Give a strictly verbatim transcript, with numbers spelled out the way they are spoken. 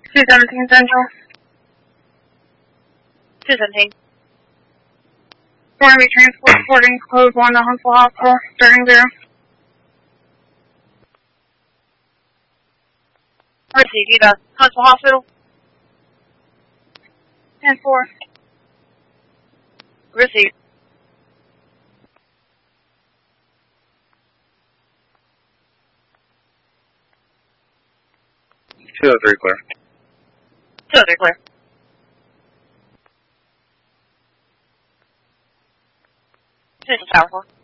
two seventeen Central. two seventeen. Going to be transporting code one to Huntsville Hospital, starting zero. Receive you to Huntsville Hospital. ten four. Receive. two oh three clear. two oh three clear. This is Tower four.